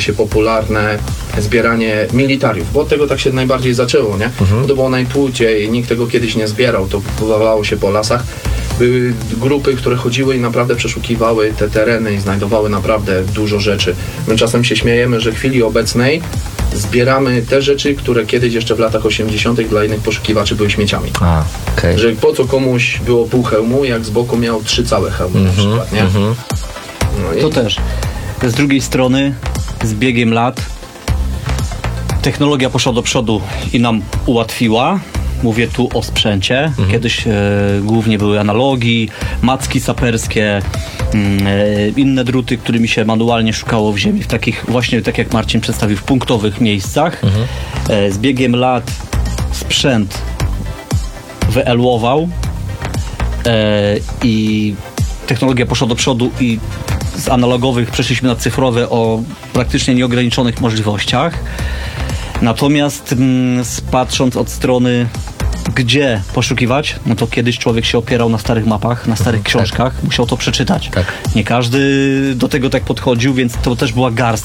się popularne zbieranie militariów, bo od tego tak się najbardziej zaczęło, nie? Bo to było najpłóciej, nikt tego kiedyś nie zbierał, to walało się po lasach. Były grupy, które chodziły i naprawdę przeszukiwały te tereny i znajdowały naprawdę dużo rzeczy. My czasem się śmiejemy, że w chwili obecnej zbieramy te rzeczy, które kiedyś jeszcze w latach 80. dla innych poszukiwaczy były śmieciami. Okay. Że po co komuś było pół hełmu, jak z boku miał 3 całe hełmy na przykład, nie? No i To też. Z drugiej strony, z biegiem lat, technologia poszła do przodu i nam ułatwiła. Mówię tu o sprzęcie. Kiedyś głównie były analogi, macki saperskie, inne druty, którymi się manualnie szukało w ziemi, w takich właśnie, tak jak Marcin przedstawił, w punktowych miejscach. Z biegiem lat sprzęt wyewoluował i technologia poszła do przodu i z analogowych przeszliśmy na cyfrowe o praktycznie nieograniczonych możliwościach. Natomiast patrząc od strony gdzie poszukiwać, no to kiedyś człowiek się opierał na starych mapach, na starych książkach, musiał to przeczytać. Tak. Nie każdy do tego tak podchodził, więc to też była garstka